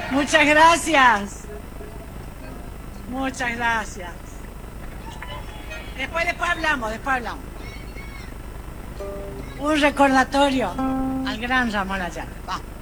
Muchas gracias. Muchas gracias. Después hablamos, después hablamos. Un recordatorio al gran Ramón Ayala. Va.